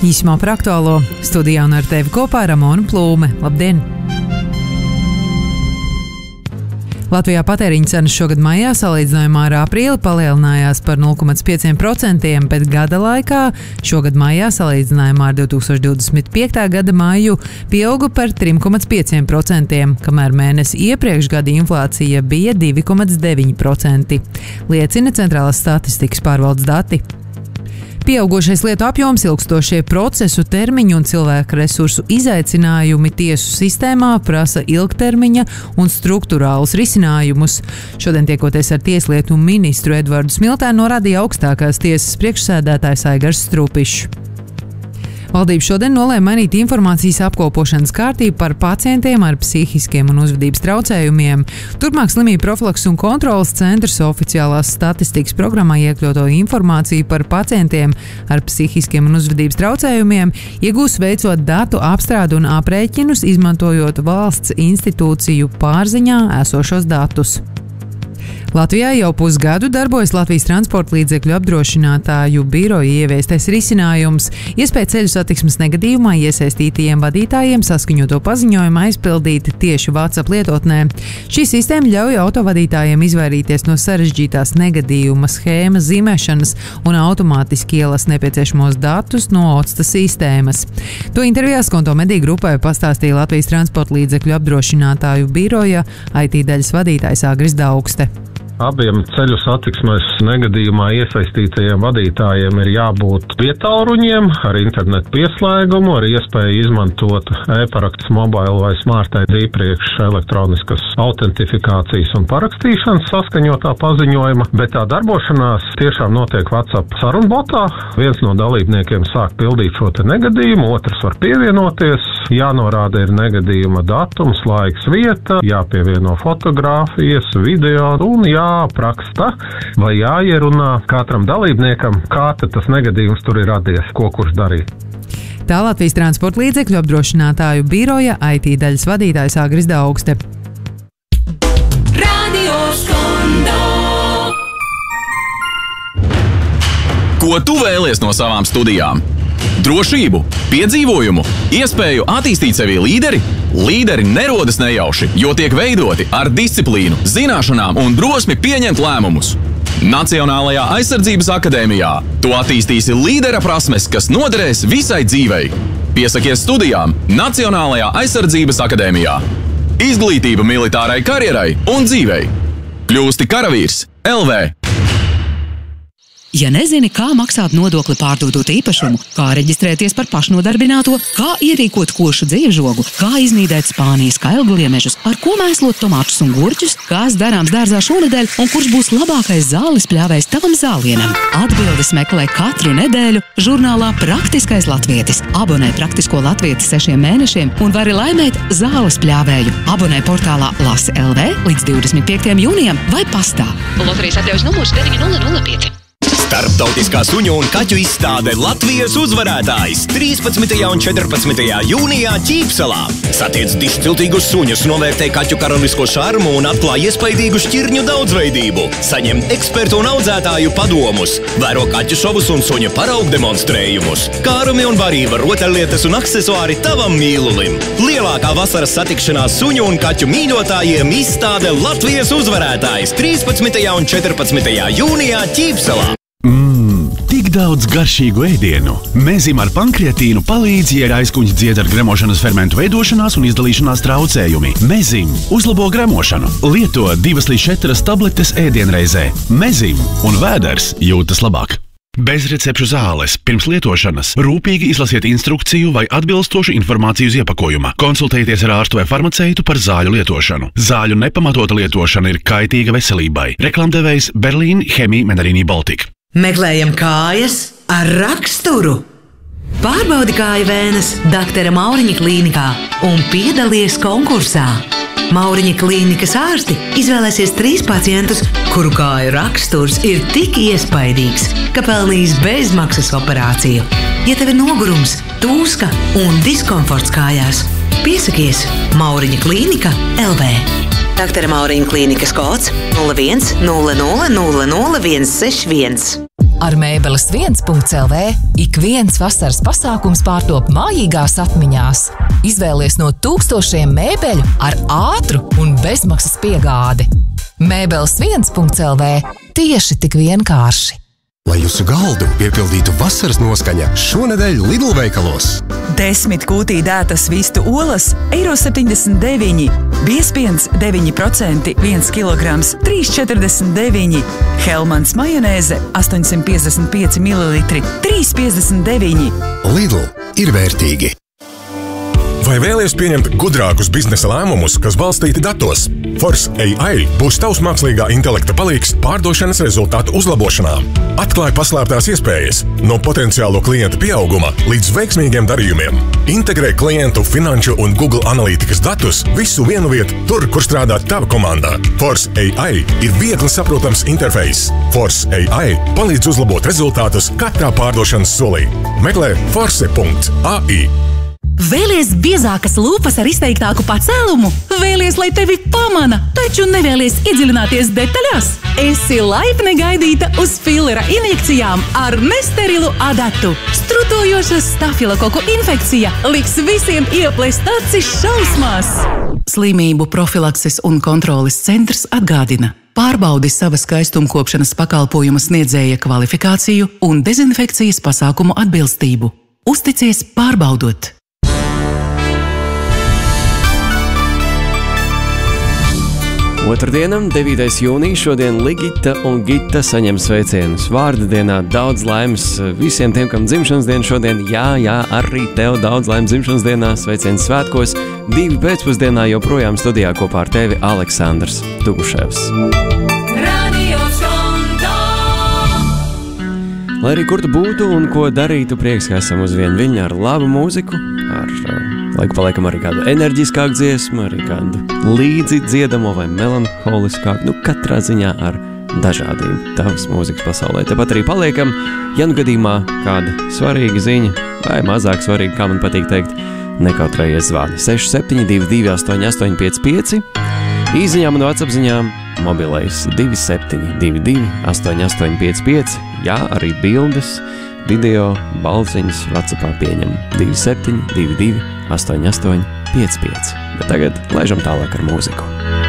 Īsumā par aktuālo. Studijā un ar tevi kopā Ramona Plūme. Labdien! Latvijā patēriņa cenas šogad maijā salīdzinājumā ar aprīli palielinājās par 0,5%, bet gada laikā šogad maijā salīdzinājumā ar 2025. gada maiju pieauga par 3,5%, kamēr mēnesi iepriekš gada inflācija bija 2,9%, liecina Centrālās statistikas pārvaldes dati. Pieaugošais lietu apjoms, ilgstošie procesu termiņu un cilvēku resursu izaicinājumi tiesu sistēmā prasa ilgtermiņa un struktūrālus risinājumus. Šodien tiekoties ar tieslietu ministru Edvardu Smiltēnu norādīja augstākās tiesas priekšsēdētājs Aigars Strupišs. Valdība šodien nolēma mainīt informācijas apkopošanas kārtību par pacientiem ar psihiskiem un uzvedības traucējumiem. Turpmāk Slimību profilakses un kontroles centrs oficiālās statistikas programmā iekļauto informāciju par pacientiem ar psihiskiem un uzvedības traucējumiem iegūs veicot datu apstrādi un aprēķinus, izmantojot valsts institūciju pārziņā esošos datus. Latvijā jau pusgadu darbojas Latvijas transporta līdzekļu apdrošinātāju biroja ieviestais risinājums, iespēja ceļu satiksmes negadījumā iesaistītajiem vadītājiem saskaņoto paziņojumu aizpildīt tieši WhatsApp lietotnē. Šī sistēma ļauj autovadītājiem izvairīties no sarežģītās negadījuma schēmas zīmēšanas un automātiski ielas nepieciešamos datus no OCTA sistēmas. To intervijā Skonto mediju grupai pastāstīja Latvijas transporta līdzekļu apdrošinātāju biroja IT daļas vadītājs Agris Daugste. Abiem ceļu satiksmes negadījumā iesaistītajiem vadītājiem ir jābūt vietāluruņiem ar internetu pieslēgumu, ar iespēju izmantot e-paraksts, mobile vai smart ID priekš elektroniskas autentifikācijas un parakstīšanas saskaņotā paziņojuma, bet tā darbošanās tiešām notiek WhatsApp sarunbotā. Viens no dalībniekiem sāk pildīt šo te negadījumu, otrs var pievienoties, jānorāda ir negadījuma datums, laiks, vieta, jāpievieno fotogrāfijas, video un jāapraksta vai jāierunā katram dalībniekam, kā tas negadījums tur ir radies, ko kurš darīja. Tā Latvijas transporta līdzekļu apdrošinātāju biroja IT daļas vadītājs Agris Daugste. Radio Skondo. Ko tu vēlies no savām studijām? Drošību, piedzīvojumu, iespēju attīstīt sevi līderi? Līderi nerodas nejauši, jo tiek veidoti ar disciplīnu, zināšanām un drosmi pieņemt lēmumus. Nacionālajā aizsardzības akadēmijā tu attīstīsi līdera prasmes, kas noderēs visai dzīvei. Piesakies studijām Nacionālajā aizsardzības akadēmijā. Izglītība militārai karjerai un dzīvei. Kļūsti karavīrs LV. Ja nezini, kā maksāt nodokli pārdodot īpašumu, kā reģistrēties par pašnodarbināto, kā ierīkot košu dziežogu, kā iznīdēt Spānijas kailgliemežus, ar ko mēslot tomātus un gurķus, kas darāms dārzā šonedēļ un kurš būs labākais zāles pļāvējs tavam zālienam. Atbildes meklē katru nedēļu žurnālā Praktiskais latvietis. Abonē Praktisko latvieti 6 mēnešiem un vari laimēt zāles pļāvēju. Abonē portālā Lasi LV līdz 25. jūnijam vai pastā. Loterijas atļaujas numurs 9005. Starptautiskā suņu un kaķu izstāde Latvijas uzvarētājs 13. un 14. jūnijā Ķīpsalā. Satiec dišciltīgus suņus, novērtē kaķu karalisko šarmu un atklāj iespaidīgu šķirņu daudzveidību. Saņem ekspertu un audzētāju padomus, vēro kaķu šovus un suņu paraugu demonstrējumus, kārumi un barība, rotaļlietas un aksesuāri tavam mīlulim. Lielākā vasaras satikšanās suņu un kaķu mīļotājiem izstāde Latvijas uzvarētājs 13. un 14. jūnijā Ķīpsalā. Tik daudz garšīgu ēdienu. Mezim ar pankreatīnu palīdz, ja ir aizkuņas dziedz ar gremošanas fermentu veidošanās un izdalīšanās traucējumi. Mezim uzlabo gremošanu. Lieto 2 līdz 4 tabletes ēdienreizē. Mezim un vēders jūtas labāk. Bezrecepšu zāles. Pirms lietošanas rūpīgi izlasiet instrukciju vai atbilstošu informāciju uz iepakojuma. Konsultējieties ar ārstu vai farmaceitu par zāļu lietošanu. Zāļu nepamatota lietošana ir kaitīga veselībai. Reklamdevējs Berlīn Chemie Menarini Baltic. Meklējam kājas ar raksturu. Pārbaudi kāju vēnes Dr. Mauriņa klīnikā un piedalies konkursā. Mauriņa klīnikas ārsti izvēlēsies 3 pacientus, kuru kāju raksturs ir tik iespaidīgs, ka pelnīs bezmaksas operāciju. Ja tev ir nogurums, tūska un diskomforts kājās, piesakies Mauriņa klīnika LV. Dr. Mauriņa klīnikas kods 01 00 00 161. Ar Mēbeles 1.lv ik viens vasaras pasākums pārtop mājīgās atmiņās. Izvēlies no tūkstošiem mēbeļu ar ātru un bezmaksas piegādi. Mēbeles 1.lv tieši tik vienkārši. Lai jūsu galdu piepildītu vasaras noskaņa, šonedēļ Lidl veikalos. 10 kūtī dētas vistu olas, €79, biespiens 9%, 1 kilograms, 3,49, Helmans majonēze 855 ml, 3,59. Lidl ir vērtīgi. Vai vēlies pieņemt gudrākus biznesa lēmumus, kas balstīti datos? Force AI būs tavs mākslīgā intelekta palīgs pārdošanas rezultātu uzlabošanā. Atklāj paslēptās iespējas no potenciālo klientu pieauguma līdz veiksmīgiem darījumiem. Integrē klientu, finanšu un Google analītikas datus visu vienu vietu, tur, kur strādā tava komanda. Force AI ir viegli saprotams interfejs. Force AI palīdz uzlabot rezultātus katrā pārdošanas solī. Meklē force.ai. Vēlies biezākas lūpas ar izteiktāku pacēlumu? Vēlies, lai tevi pamana, taču nevēlies iedziļināties detaļās? Esi laipni gaidīta uz fillera injekcijām ar nesterilu adatu. Strutojoša stafilokoku infekcija liks visiem ieplest acis šausmās. Slimību profilakses un kontroles centrs atgādina. Pārbaudi sava skaistumkopšanas pakalpojuma sniedzēja kvalifikāciju un dezinfekcijas pasākumu atbilstību. Uzticies pārbaudot. Otrdiena, 9. jūnijas, šodien Ligita un Gita saņem sveicienus. Vārda dienā daudz laimes visiem tiem, kam dzimšanas diena šodien. Jā, arī tev daudz laimes dzimšanas dienā, sveiciens svētkos. 2 pēcpusdienā joprojām studijā kopā ar tevi Aleksandrs Tuguševs. Lai arī kur tu būtu un ko darītu, prieks, ka esam uz vienu viļņu ar labu mūziku, ar laiku paliekam arī kādu enerģiskāku dziesmu, arī kādu līdzi dziedamo vai melanholiskāku, katrā ziņā ar dažādību tavas mūzikas pasaulē. Tāpat arī paliekam, ja nu gadījumā kāda svarīga ziņa, vai mazāk svarīga, kā man patīk teikt, nekautrējies zvani. 6722 8855, īziņām un WhatsApp ziņām, mobilais 2722 8855, jā, arī bildes, video, balziņas WhatsAppā pieņem 2722 8855. Bet tagad laižam tālāk ar mūziku.